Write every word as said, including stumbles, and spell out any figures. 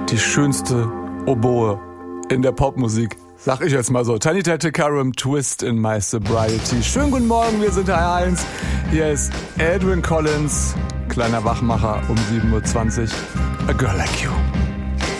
die schönste Oboe in der Popmusik. Sag ich jetzt mal so. Tanita Tikaram, Twist in My Sobriety. Schönen guten Morgen, wir sind H eins. Hier ist Edwyn Collins, kleiner Wachmacher um sieben Uhr zwanzig. A Girl Like You.